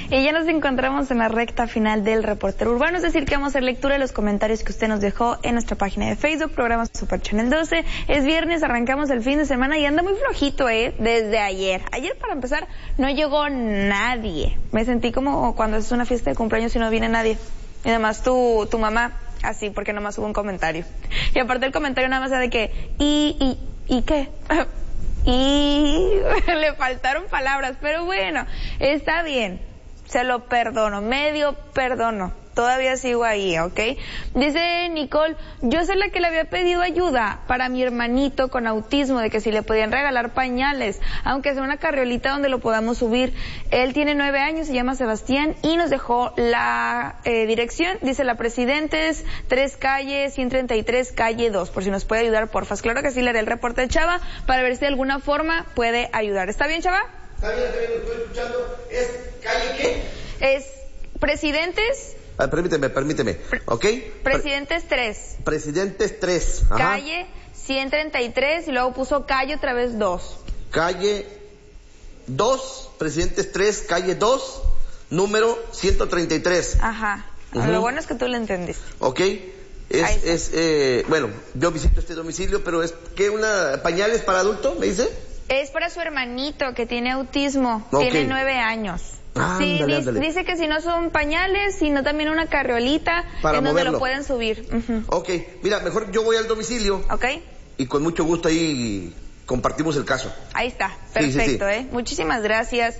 Y ya nos encontramos en la recta final del Reportero Urbano, es decir, que vamos a hacer lectura de los comentarios que usted nos dejó en nuestra página de Facebook, programa Super Channel 12. Es viernes, arrancamos el fin de semana y anda muy flojito, desde ayer. Ayer, para empezar, no llegó nadie. Me sentí como cuando es una fiesta de cumpleaños y no viene nadie. Y además tu mamá, así, porque nomás hubo un comentario. Y aparte el comentario nada más era de que, ¿y qué? Y le faltaron palabras, pero bueno, está bien, se lo perdono, medio perdono, todavía sigo ahí, ¿ok? Dice Nicole, yo soy la que le había pedido ayuda para mi hermanito con autismo, de que si le podían regalar pañales, aunque sea una carriolita donde lo podamos subir. Él tiene 9 años, se llama Sebastián, y nos dejó la dirección, dice la Presidentes, 3 calle, 133, calle 2, por si nos puede ayudar, porfas. Claro que sí, le haré el reporte de Chava, para ver si de alguna forma puede ayudar. ¿Está bien, Chava? Está bien, lo estoy escuchando. ¿Es calle qué? Es Presidentes... Permíteme, ¿ok? Presidentes 3. Presidentes 3. Ajá. Calle 133 y luego puso calle otra vez 2. Calle 2, Presidentes 3, calle 2, número 133. Ajá. Lo bueno es que tú lo entendiste. Ok. Bueno, yo visito este domicilio, pero es que pañales para adulto, ¿me dice? Es para su hermanito que tiene autismo. Okay. Tiene 9 años. Sí, ándale. Dice que si no son pañales, sino también una carriolita para en donde lo pueden subir. Ok, mira, mejor yo voy al domicilio. Ok. Y con mucho gusto ahí compartimos el caso. Ahí está, perfecto, sí. Muchísimas gracias.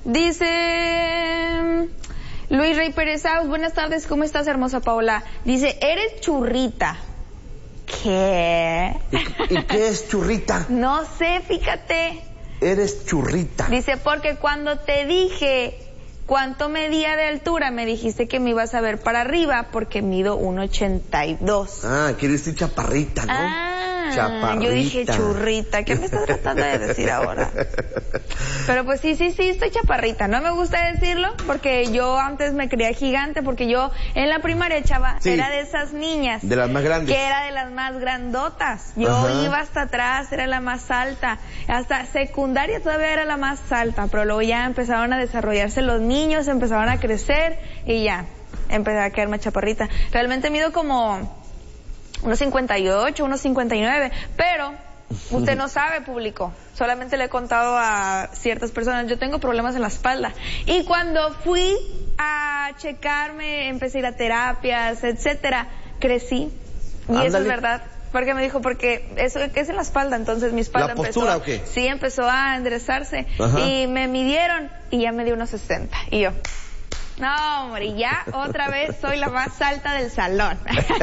Dice Luis Rey Pérez, buenas tardes, ¿cómo estás, hermosa Paola? Dice, eres churrita. ¿Qué? ¿Y qué es churrita? No sé, fíjate. Eres churrita. Dice, porque cuando te dije cuánto medía de altura, me dijiste que me ibas a ver para arriba porque mido 1.82. Ah, quieres decir chaparrita, ¿no? Chaparrita. Yo dije churrita, ¿qué me estás tratando de decir ahora? Pero pues sí, estoy chaparrita. No me gusta decirlo porque yo antes me creía gigante, porque yo en la primaria, Chava, era de esas niñas. De las más grandes. Que era de las más grandotas. Yo iba hasta atrás, era la más alta. Hasta secundaria todavía era la más alta, pero luego ya empezaron a desarrollarse los niños, empezaron a crecer y ya, empecé a quedarme chaparrita. Realmente mido como unos 58, unos 59, pero usted no sabe, público. Solamente le he contado a ciertas personas, yo tengo problemas en la espalda. Y cuando fui a checarme, empecé a ir a terapias, etcétera, crecí. Y ándale. Eso es verdad. Porque me dijo, porque eso es en la espalda, entonces mi espalda empezó a enderezarse. Ajá. Y me midieron y ya me dio unos 60. Y yo, no, hombre, ya otra vez soy la más alta del salón.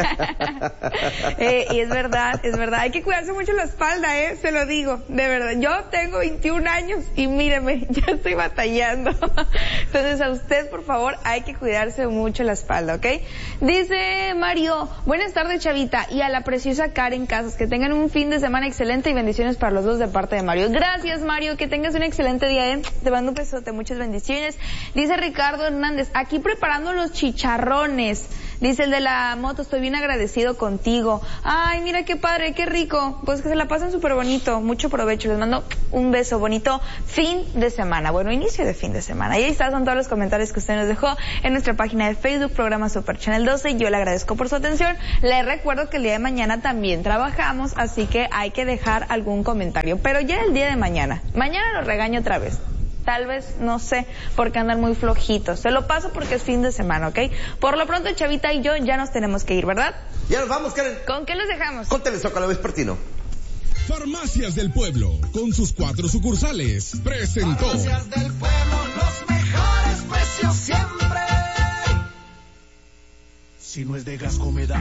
Y es verdad, hay que cuidarse mucho la espalda, se lo digo, de verdad. Yo tengo 21 años y míreme, ya estoy batallando. Entonces a usted, por favor, hay que cuidarse mucho la espalda, ¿ok? Dice Mario, buenas tardes, Chavita, y a la preciosa Karen Casas, que tengan un fin de semana excelente y bendiciones para los dos de parte de Mario. Gracias, Mario, que tengas un excelente día, Te mando un besote, muchas bendiciones. Dice Ricardo Hernández, aquí preparando los chicharrones. Dice el de la moto, estoy bien agradecido contigo. Ay, mira qué padre, qué rico. Pues que se la pasen súper bonito. Mucho provecho. Les mando un beso bonito. Fin de semana. Bueno, inicio de fin de semana. Y ahí están todos los comentarios que usted nos dejó en nuestra página de Facebook, programa Super Channel 12. Yo le agradezco por su atención. Le recuerdo que el día de mañana también trabajamos, así que hay que dejar algún comentario. Pero ya el día de mañana. Mañana lo regaño otra vez. Tal vez, no sé, porque andan muy flojitos. Se lo paso porque es fin de semana, ¿ok? Por lo pronto, Chavita y yo ya nos tenemos que ir, ¿verdad? Ya nos vamos, Karen. ¿Con qué los dejamos? Con Telezócalo Vespertino. Farmacias del Pueblo, con sus 4 sucursales, presentó. Farmacias del Pueblo, los mejores precios siempre. Si no es de Gasco, me da